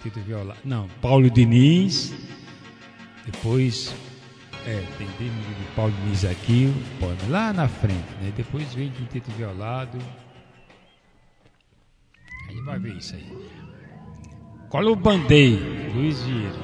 quinteto violado. Não, Paulo Diniz. Depois, tem de Paulo Diniz aqui, lá na frente, né? Depois vem quinteto violado. Aí vai ver isso aí. Cola o Band-Aid, Luiz Vieira.